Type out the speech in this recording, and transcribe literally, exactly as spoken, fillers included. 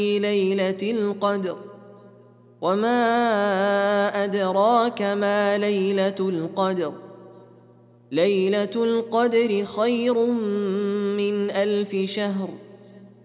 ليلة القدر وما أدراك ما ليلة القدر ليلة القدر خير من ألف شهر